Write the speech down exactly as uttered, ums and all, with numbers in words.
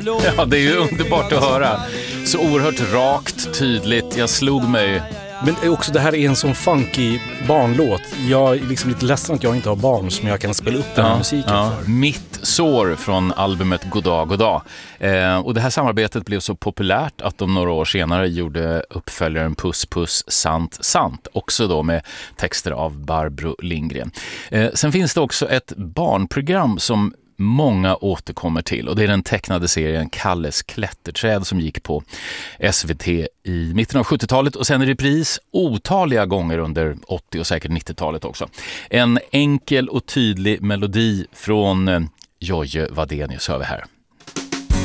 Ja, det är ju underbart att höra. Så oerhört rakt, tydligt. Jag slog mig. Men också det här är en sån funky barnlåt. Jag är liksom lite ledsen att jag inte har barn som jag kan spela upp den här ja, musiken ja. för. Mitt sår från albumet Goddag, Goddag. Eh, och det här samarbetet blev så populärt att de några år senare gjorde uppföljaren Puss Puss Sant Sant. Också då med texter av Barbro Lindgren. Eh, sen finns det också ett barnprogram som många återkommer till, och det är den tecknade serien Kalles klätterträd som gick på S V T i mitten av sjuttiotalet och sen i repris otaliga gånger under åttio- och säkert nittiotalet också. En enkel och tydlig melodi från Jojje Wadenius hör vi här.